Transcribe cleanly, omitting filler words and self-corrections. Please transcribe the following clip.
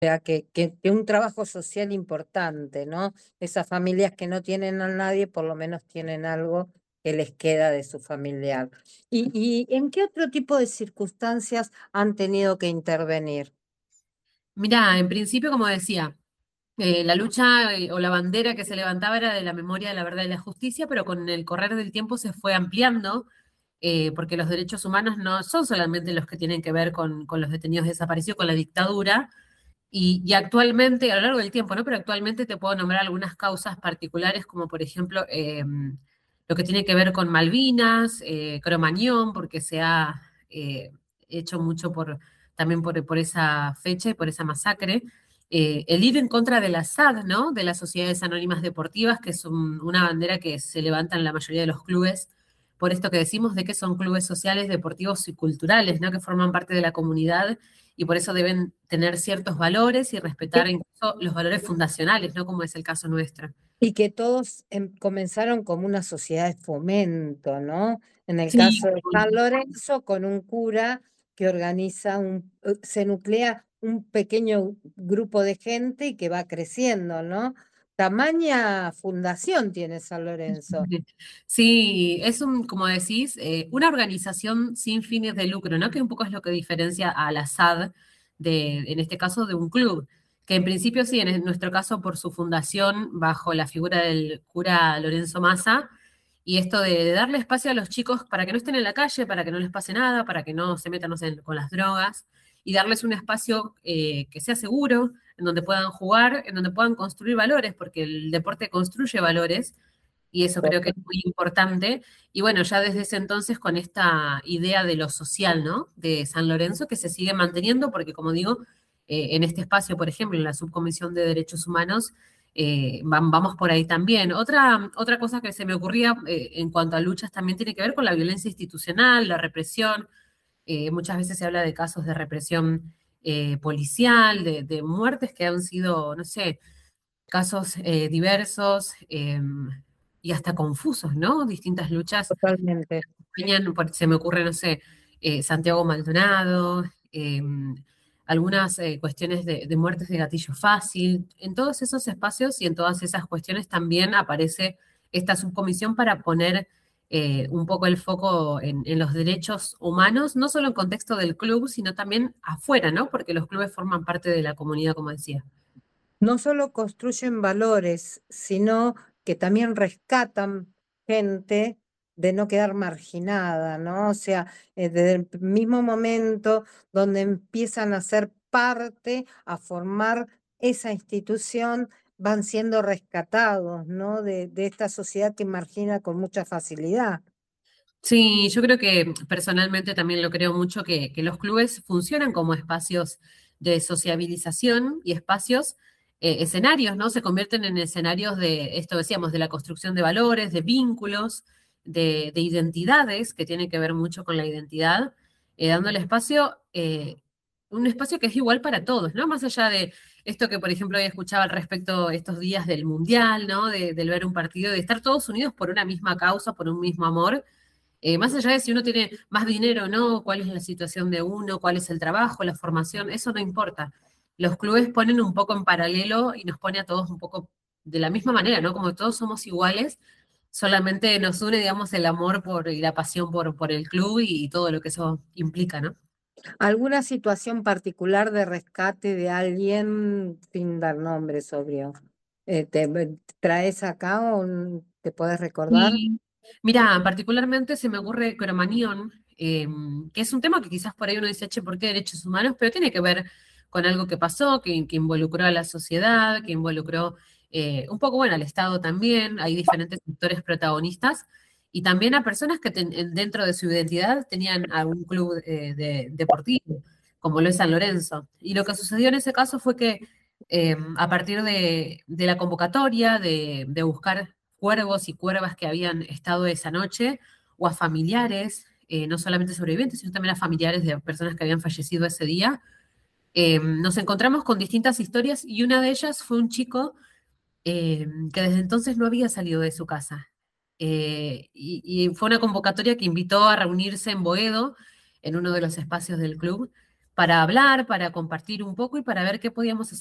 sea, que un trabajo social importante, ¿no? Esas familias que no tienen a nadie, por lo menos tienen algo que les queda de su familiar. Y en qué otro tipo de circunstancias han tenido que intervenir? Mira, en principio, como decía, la lucha o la bandera que se levantaba era de la memoria de la verdad y la justicia, pero con el correr del tiempo se fue ampliando, porque los derechos humanos no son solamente los que tienen que ver con los detenidos desaparecidos, con la dictadura, y actualmente, a lo largo del tiempo, ¿no? Pero actualmente te puedo nombrar algunas causas particulares, como por ejemplo lo que tiene que ver con Malvinas, Cromañón, porque se ha hecho mucho también por esa fecha y por esa masacre. El ir en contra de la SAD, ¿no? De las Sociedades Anónimas Deportivas, que es una bandera que se levanta en la mayoría de los clubes, por esto que decimos de que son clubes sociales, deportivos y culturales, ¿no? Que forman parte de la comunidad y por eso deben tener ciertos valores y respetar incluso los valores fundacionales, ¿no? Como es el caso nuestro. Y que todos comenzaron como una sociedad de fomento, ¿no? En el Sí, caso de San Lorenzo, con un cura que organiza se nuclea un pequeño grupo de gente y que va creciendo, ¿no? Tamaña fundación tiene San Lorenzo. sí, es como decís, una organización sin fines de lucro, ¿no? Que un poco es lo que diferencia a la SAD en este caso, de un club, que en principio sí, en nuestro caso por su fundación, bajo la figura del cura Lorenzo Massa, y esto de darle espacio a los chicos para que no estén en la calle, para que no les pase nada, para que no se metan, no sé, con las drogas, y darles un espacio que sea seguro, en donde puedan jugar, en donde puedan construir valores, porque el deporte construye valores y eso creo que es muy importante. Y bueno, ya desde ese entonces con esta idea de lo social, ¿no? De San Lorenzo, que se sigue manteniendo, porque como digo, en este espacio, por ejemplo, en la Subcomisión de Derechos Humanos, vamos por ahí también. Otra cosa que se me ocurría en cuanto a luchas también tiene que ver con la violencia institucional, la represión. Muchas veces se habla de casos de represión policial, de muertes que han sido, no sé, casos diversos y hasta confusos, ¿no? Distintas luchas. Totalmente. Se me ocurre, no sé, Santiago Maldonado, algunas cuestiones de muertes de gatillo fácil. En todos esos espacios y en todas esas cuestiones también aparece esta subcomisión para poner un poco el foco en los derechos humanos, no solo en contexto del club, sino también afuera, ¿no? Porque los clubes forman parte de la comunidad, como decía. No solo construyen valores, sino que también rescatan gente de no quedar marginada, ¿no? O sea, desde el mismo momento donde empiezan a ser parte, a formar esa institución, van siendo rescatados, ¿no? De esta sociedad que margina con mucha facilidad. Sí, yo creo que personalmente también lo creo mucho que los clubes funcionan como espacios de sociabilización y espacios, escenarios, ¿no? Se convierten en escenarios de, esto decíamos, de la construcción de valores, de vínculos, de identidades, que tiene que ver mucho con la identidad, dándole espacio, un espacio que es igual para todos, ¿no? Más allá de esto que, por ejemplo, hoy escuchaba al respecto estos días del Mundial, ¿no? Del ver un partido, de estar todos unidos por una misma causa, por un mismo amor más allá de si uno tiene más dinero o no, cuál es la situación de uno, cuál es el trabajo, la formación, eso no importa. Los clubes ponen un poco en paralelo y nos pone a todos un poco de la misma manera, ¿no? Como todos somos iguales, solamente nos une, digamos, el amor y la pasión por el club y todo lo que eso implica, ¿no? ¿Alguna situación particular de rescate de alguien, sin dar nombres, obvio? ¿Te traes acá o te podés recordar? Y mira, particularmente se me ocurre Cromañón, que es un tema que quizás por ahí uno dice, che, ¿por qué derechos humanos? Pero tiene que ver con algo que pasó, que involucró a la sociedad, que involucró un poco, bueno, al Estado también, hay diferentes sectores protagonistas, y también a personas que dentro de su identidad tenían algún club deportivo, como lo es San Lorenzo. Y lo que sucedió en ese caso fue que a partir de la convocatoria, de buscar cuervos y cuervas que habían estado esa noche, o a familiares, no solamente sobrevivientes, sino también a familiares de personas que habían fallecido ese día. Nos encontramos con distintas historias y una de ellas fue un chico que desde entonces no había salido de su casa. Y fue una convocatoria que invitó a reunirse en Boedo, en uno de los espacios del club, para hablar, para compartir un poco y para ver qué podíamos hacer.